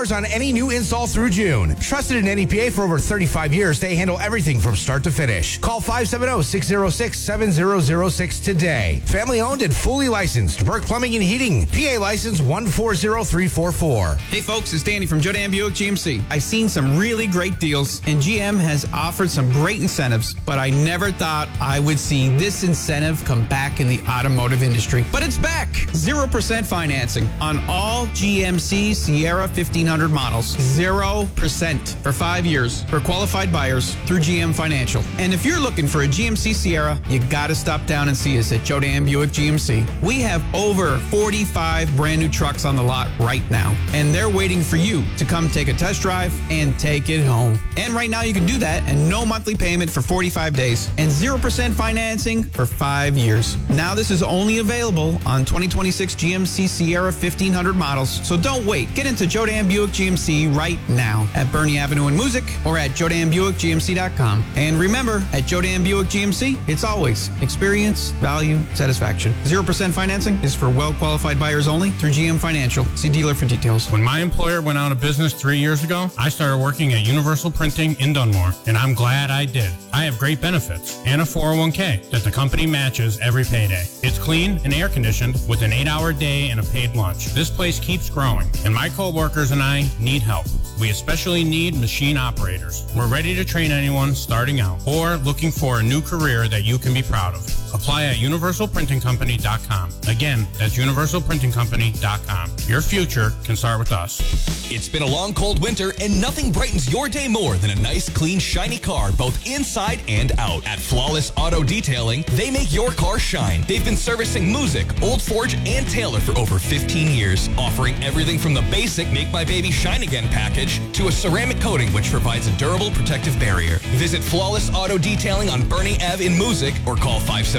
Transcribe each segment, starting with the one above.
$50 on any new install through June. Trusted in NEPA for over 35 years, they handle everything from start to finish. Call 570-606-7006 today. Family owned and fully licensed. Burke Plumbing and Heating. PA license 140344. Hey folks, it's Danny from Jodan Buick GMC. I've seen some really great deals, and GM has offered some great incentives, but I never thought I would see this incentive come back in the automotive industry. But it's back. 0% financing on all GMC Sierra 1500 models. 0% for 5 years for qualified buyers through GM Financial. And if you're looking for a GMC Sierra, you gotta stop down and see us at Jodan Buick GMC. We have over 45 brand new trucks on the lot right now, and they're waiting for you to come take a test drive and take it home. And right now you can do that and no monthly payment for 45 days and 0% financing for 5 years. Now this is only available on 2026 GMC Sierra 1500 models, so don't wait. Get into Jodan Buick GMC right now at Bernie Avenue in Music or at JodanBuickGMC.com. And remember, at Jodan Buick GMC, it's always experience, value, satisfaction. 0% financing is for well-qualified buyers only through GM Financial. See dealer for details. When my employer went out of business 3 years ago, I started working at Universal Printing in Dunmore, and I'm glad I did. I have great benefits and a 401k that the company matches every payday. It's clean and air conditioned with an 8-hour day and a paid lunch. This place keeps growing, and my coworkers and I need help. We especially need machine operators. We're ready to train anyone starting out or looking for a new career that you can be proud of. Apply at universalprintingcompany.com. Again, that's universalprintingcompany.com. Your future can start with us. It's been a long, cold winter, and nothing brightens your day more than a nice, clean, shiny car, both inside and out. At Flawless Auto Detailing, they make your car shine. They've been servicing Music, Old Forge, and Taylor for over 15 years, offering everything from the basic Make My Baby Shine Again package to a ceramic coating which provides a durable protective barrier. Visit Flawless Auto Detailing on Bernie Ave in Music or call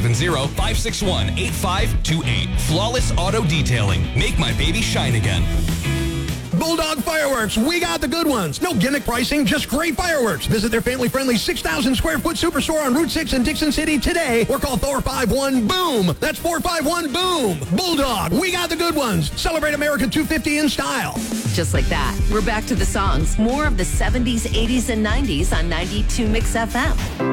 570-561-8528. Flawless Auto Detailing. Make my baby shine again. Bulldog Fireworks, we got the good ones. No gimmick pricing, just great fireworks. Visit their family-friendly 6,000 square foot superstore on Route 6 in Dixon City today or call 451-BOOM. That's 451-BOOM. Bulldog, we got the good ones. Celebrate America 250 in style. Just like that, we're back to the songs. More of the 70s, 80s, and 90s on 92 Mix FM.